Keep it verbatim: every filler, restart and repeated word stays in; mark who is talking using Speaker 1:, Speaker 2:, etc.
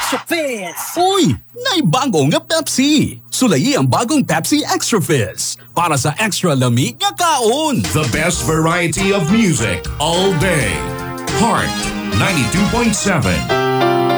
Speaker 1: Extra Fizz!
Speaker 2: Uy! Naibago nga Pepsi! Sulayi ang bagong Pepsi Extra Fizz para sa extra lami nga kaon!
Speaker 3: The best variety of music all day. Heart ninety-two point seven.